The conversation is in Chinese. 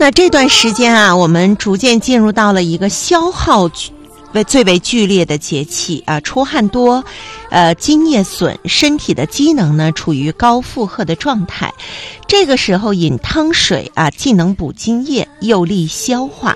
那这段时间啊，我们逐渐进入到了一个消耗最为剧烈的节气啊，出汗多，津液损，身体的机能呢处于高负荷的状态。这个时候饮汤水啊，既能补津液，又利消化。